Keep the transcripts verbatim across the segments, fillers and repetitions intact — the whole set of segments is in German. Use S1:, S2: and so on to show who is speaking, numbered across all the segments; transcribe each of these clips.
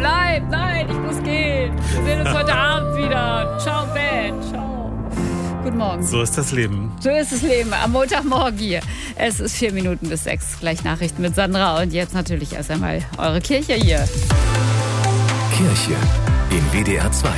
S1: bleib, nein, ich muss gehen. Wir sehen uns heute Abend wieder. Ciao, Ben, ciao. Guten Morgen.
S2: So ist das Leben.
S1: So ist das Leben am Montagmorgen hier. Es ist vier Minuten bis sechs. Gleich Nachrichten mit Sandra und jetzt natürlich erst einmal eure Kirche hier.
S3: Kirche in W D R zwei.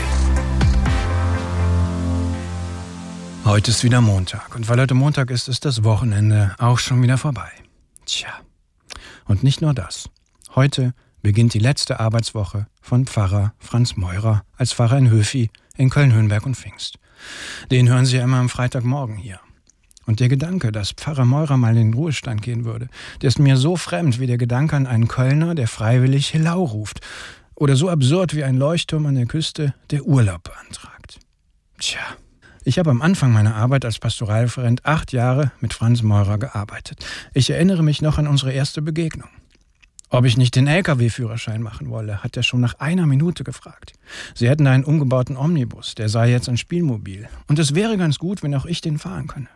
S4: Heute ist wieder Montag und weil heute Montag ist, ist das Wochenende auch schon wieder vorbei. Tja, und nicht nur das. Heute beginnt die letzte Arbeitswoche von Pfarrer Franz Meurer als Pfarrer in Höfi in Köln-Höhenberg und Pfingst. Den hören Sie ja immer am Freitagmorgen hier. Und der Gedanke, dass Pfarrer Meurer mal in den Ruhestand gehen würde, der ist mir so fremd wie der Gedanke an einen Kölner, der freiwillig Helau ruft. Oder so absurd wie ein Leuchtturm an der Küste, der Urlaub beantragt. Tja. Ich habe am Anfang meiner Arbeit als Pastoralreferent acht Jahre mit Franz Meurer gearbeitet. Ich erinnere mich noch an unsere erste Begegnung. Ob ich nicht den L K W-Führerschein machen wolle, hat er schon nach einer Minute gefragt. Sie hätten einen umgebauten Omnibus, der sei jetzt ein Spielmobil. Und es wäre ganz gut, wenn auch ich den fahren könne.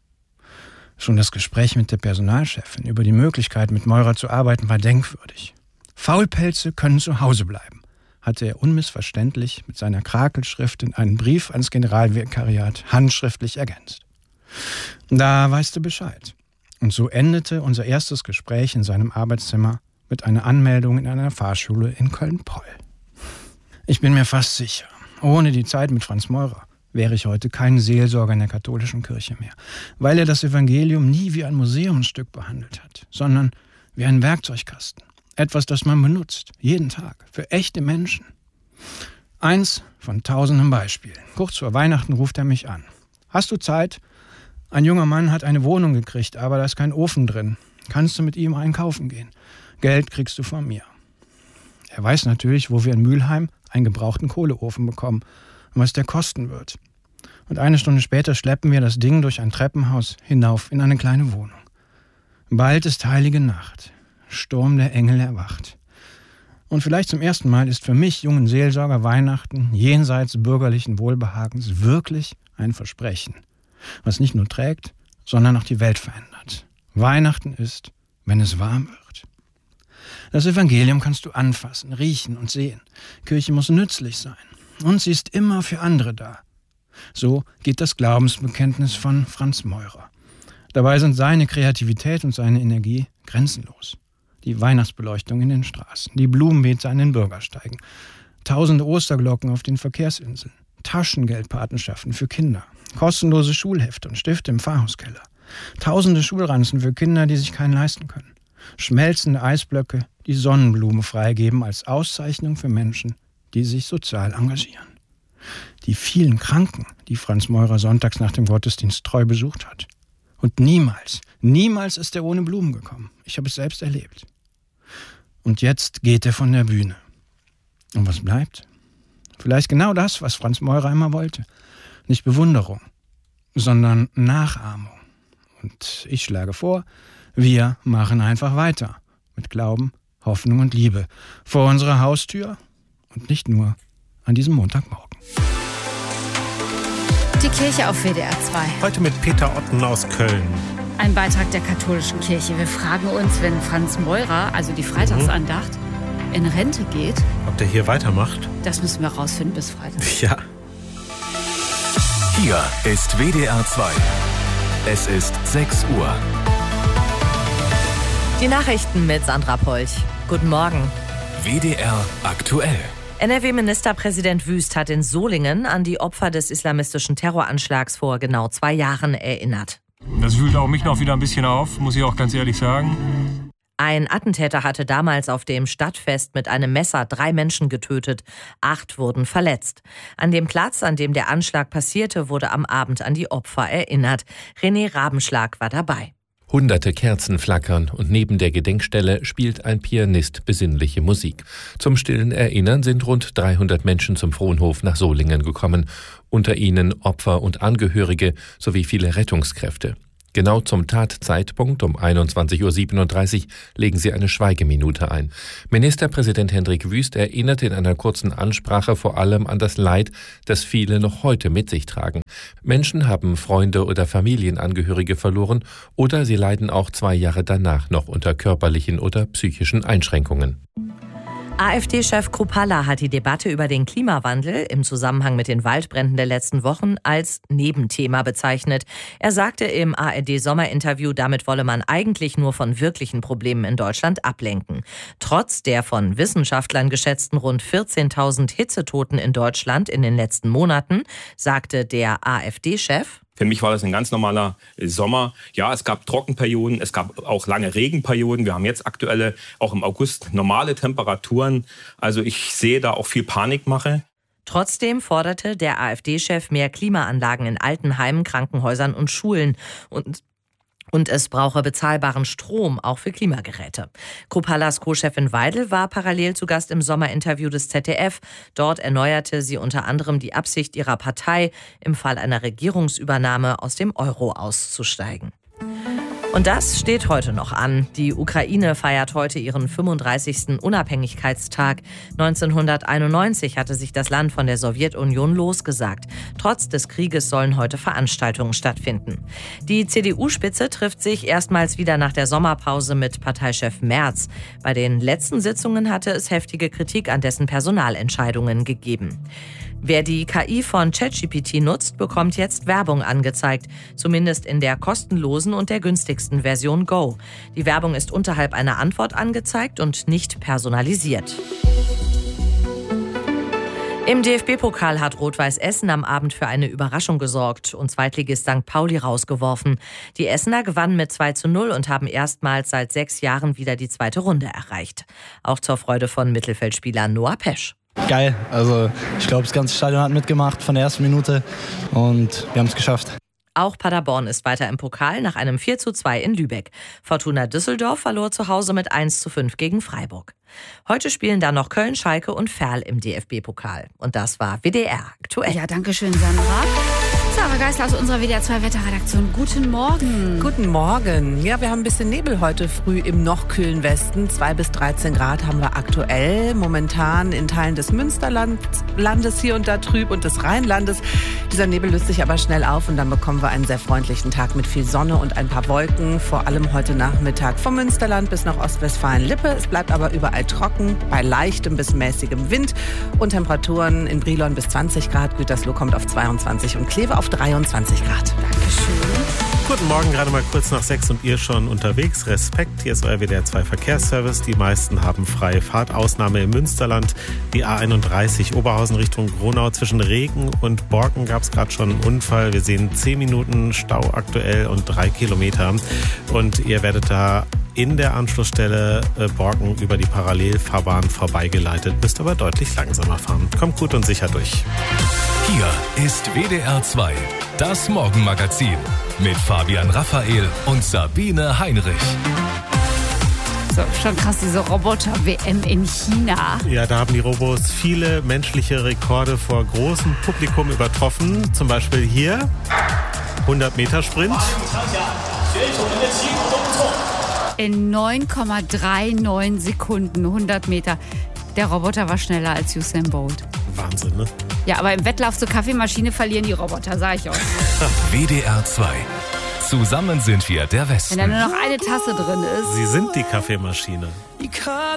S4: Schon das Gespräch mit der Personalchefin über die Möglichkeit, mit Meurer zu arbeiten, war denkwürdig. Faulpelze können zu Hause bleiben, hatte er unmissverständlich mit seiner Krakelschrift in einen Brief ans Generalvikariat handschriftlich ergänzt. Da weißt du Bescheid. Und so endete unser erstes Gespräch in seinem Arbeitszimmer mit einer Anmeldung in einer Fahrschule in Köln-Poll. Ich bin mir fast sicher, ohne die Zeit mit Franz Meurer wäre ich heute kein Seelsorger in der katholischen Kirche mehr, weil er das Evangelium nie wie ein Museumsstück behandelt hat, sondern wie einen Werkzeugkasten. Etwas, das man benutzt, jeden Tag, für echte Menschen. Eins von tausenden Beispielen. Kurz vor Weihnachten ruft er mich an. Hast du Zeit? Ein junger Mann hat eine Wohnung gekriegt, aber da ist kein Ofen drin. Kannst du mit ihm einkaufen gehen? Geld kriegst du von mir. Er weiß natürlich, wo wir in Mülheim einen gebrauchten Kohleofen bekommen und was der kosten wird. Und eine Stunde später schleppen wir das Ding durch ein Treppenhaus hinauf in eine kleine Wohnung. Bald ist heilige Nacht. Sturm der Engel erwacht. Und vielleicht zum ersten Mal ist für mich, jungen Seelsorger, Weihnachten jenseits bürgerlichen Wohlbehagens wirklich ein Versprechen, was nicht nur trägt, sondern auch die Welt verändert. Weihnachten ist, wenn es warm wird. Das Evangelium kannst du anfassen, riechen und sehen. Kirche muss nützlich sein. Und sie ist immer für andere da. So geht das Glaubensbekenntnis von Franz Meurer. Dabei sind seine Kreativität und seine Energie grenzenlos. Die Weihnachtsbeleuchtung in den Straßen, die Blumenbeete an den Bürgersteigen, tausende Osterglocken auf den Verkehrsinseln, Taschengeldpatenschaften für Kinder, kostenlose Schulhefte und Stifte im Pfarrhauskeller, tausende Schulranzen für Kinder, die sich keinen leisten können, schmelzende Eisblöcke, die Sonnenblume freigeben als Auszeichnung für Menschen, die sich sozial engagieren. Die vielen Kranken, die Franz Meurer sonntags nach dem Gottesdienst treu besucht hat. Und niemals, niemals ist er ohne Blumen gekommen. Ich habe es selbst erlebt. Und jetzt geht er von der Bühne. Und was bleibt? Vielleicht genau das, was Franz Meurer immer wollte. Nicht Bewunderung, sondern Nachahmung. Und ich schlage vor, wir machen einfach weiter. Mit Glauben, Hoffnung und Liebe. Vor unserer Haustür und nicht nur an diesem Montagmorgen.
S1: Die Kirche auf W D R zwei.
S2: Heute mit Peter Otten aus Köln.
S1: Ein Beitrag der katholischen Kirche. Wir fragen uns, wenn Franz Meurer, also die Freitagsandacht, mhm. in Rente geht.
S2: Ob der hier weitermacht?
S1: Das müssen wir rausfinden bis Freitag.
S2: Ja.
S3: Hier ist W D R zwei. Es ist sechs Uhr.
S5: Die Nachrichten mit Sandra Polch. Guten Morgen.
S3: W D R aktuell.
S5: N R W-Ministerpräsident Wüst hat in Solingen an die Opfer des islamistischen Terroranschlags vor genau zwei Jahren erinnert.
S6: Das wühlt auch mich noch wieder ein bisschen auf, muss ich auch ganz ehrlich sagen.
S5: Ein Attentäter hatte damals auf dem Stadtfest mit einem Messer drei Menschen getötet. Acht wurden verletzt. An dem Platz, an dem der Anschlag passierte, wurde am Abend an die Opfer erinnert. René Rabenschlag war dabei.
S7: Hunderte Kerzen flackern und neben der Gedenkstelle spielt ein Pianist besinnliche Musik. Zum stillen Erinnern sind rund dreihundert Menschen zum Fronhof nach Solingen gekommen. Unter ihnen Opfer und Angehörige sowie viele Rettungskräfte. Genau zum Tatzeitpunkt um einundzwanzig Uhr siebenunddreißig legen sie eine Schweigeminute ein. Ministerpräsident Hendrik Wüst erinnert in einer kurzen Ansprache vor allem an das Leid, das viele noch heute mit sich tragen. Menschen haben Freunde oder Familienangehörige verloren oder sie leiden auch zwei Jahre danach noch unter körperlichen oder psychischen Einschränkungen.
S5: AfD-Chef Kruppalla hat die Debatte über den Klimawandel im Zusammenhang mit den Waldbränden der letzten Wochen als Nebenthema bezeichnet. Er sagte im A R D-Sommerinterview, damit wolle man eigentlich nur von wirklichen Problemen in Deutschland ablenken. Trotz der von Wissenschaftlern geschätzten rund vierzehntausend Hitzetoten in Deutschland in den letzten Monaten, sagte der AfD-Chef:
S8: Für mich war das ein ganz normaler Sommer. Ja, es gab Trockenperioden, es gab auch lange Regenperioden. Wir haben jetzt aktuelle, auch im August, normale Temperaturen. Also ich sehe da auch viel Panikmache.
S5: Trotzdem forderte der AfD-Chef mehr Klimaanlagen in Altenheimen, Krankenhäusern und Schulen. Und Und es brauche bezahlbaren Strom, auch für Klimageräte. Kruppallas Co-Chefin Weidel war parallel zu Gast im Sommerinterview des Z D F. Dort erneuerte sie unter anderem die Absicht ihrer Partei, im Fall einer Regierungsübernahme aus dem Euro auszusteigen. Und das steht heute noch an. Die Ukraine feiert heute ihren fünfunddreißigsten Unabhängigkeitstag. neunzehnhunderteinundneunzig hatte sich das Land von der Sowjetunion losgesagt. Trotz des Krieges sollen heute Veranstaltungen stattfinden. Die C D U-Spitze trifft sich erstmals wieder nach der Sommerpause mit Parteichef Merz. Bei den letzten Sitzungen hatte es heftige Kritik an dessen Personalentscheidungen gegeben. Wer die K I von ChatGPT nutzt, bekommt jetzt Werbung angezeigt. Zumindest in der kostenlosen und der günstigsten Version Go. Die Werbung ist unterhalb einer Antwort angezeigt und nicht personalisiert. Im D F B-Pokal hat Rot-Weiß Essen am Abend für eine Überraschung gesorgt und Zweitligist Sankt Pauli rausgeworfen. Die Essener gewannen mit zwei zu null und haben erstmals seit sechs Jahren wieder die zweite Runde erreicht. Auch zur Freude von Mittelfeldspieler Noah Pesch.
S9: Geil, also ich glaube, das ganze Stadion hat mitgemacht von der ersten Minute und wir haben es geschafft.
S5: Auch Paderborn ist weiter im Pokal nach einem vier zu zwei in Lübeck. Fortuna Düsseldorf verlor zu Hause mit eins zu fünf gegen Freiburg. Heute spielen dann noch Köln, Schalke und Ferl im D F B-Pokal. Und das war W D R aktuell.
S1: Ja, danke schön, Sandra. Sarah Geisler aus unserer W D R zwei Wetterredaktion. Guten Morgen.
S10: Guten Morgen. Ja, wir haben ein bisschen Nebel heute früh im noch kühlen Westen. zwei bis dreizehn Grad haben wir aktuell. Momentan in Teilen des Münsterlandes hier und da trüb und des Rheinlandes. Dieser Nebel löst sich aber schnell auf und dann bekommen wir einen sehr freundlichen Tag mit viel Sonne und ein paar Wolken. Vor allem heute Nachmittag vom Münsterland bis nach Ostwestfalen-Lippe. Es bleibt aber überall trocken, bei leichtem bis mäßigem Wind und Temperaturen in Brilon bis zwanzig Grad. Gütersloh kommt auf zweiundzwanzig und Kleve auf dreiundzwanzig Grad.
S1: Dankeschön.
S2: Guten Morgen, gerade mal kurz nach sechs und ihr schon unterwegs. Respekt, hier ist euer W D R zwei Verkehrsservice. Die meisten haben freie Fahrt. Ausnahme im Münsterland. Die A einunddreißig Oberhausen Richtung Gronau. Zwischen Regen und Borken gab es gerade schon einen Unfall. Wir sehen zehn Minuten Stau aktuell und drei Kilometer. Und ihr werdet da in der Anschlussstelle äh, Borken über die Parallelfahrbahn vorbeigeleitet. Müsst aber deutlich langsamer fahren. Kommt gut und sicher durch.
S3: Hier ist W D R zwei, das Morgenmagazin mit Fabian Raphael und Sabine Heinrich.
S1: So, schon krass, diese Roboter-W M in China.
S2: Ja, da haben die Robos viele menschliche Rekorde vor großem Publikum übertroffen. Zum Beispiel hier, hundert Meter Sprint.
S1: In neun Komma neununddreißig Sekunden, hundert Meter. Der Roboter war schneller als Usain Bolt.
S2: Wahnsinn, ne?
S1: Ja, aber im Wettlauf zur Kaffeemaschine verlieren die Roboter, sag ich euch.
S3: W D R zwei. Zusammen sind wir der Westen.
S1: Wenn da nur noch eine Tasse drin ist.
S2: Sie sind die Kaffeemaschine.